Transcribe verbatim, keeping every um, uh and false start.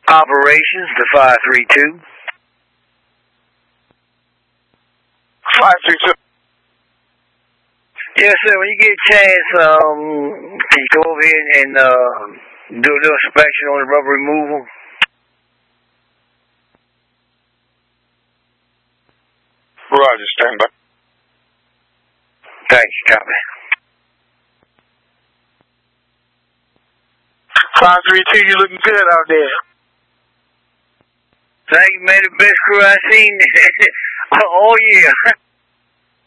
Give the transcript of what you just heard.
Operations to five three two. five three two. Yes, sir. When you get a chance, um, can you go over here and uh, do a little inspection on the rubber removal? Roger, stand by. Thanks, copy. five three two, you looking good out there. Thank you, man. The best crew I've seen all year.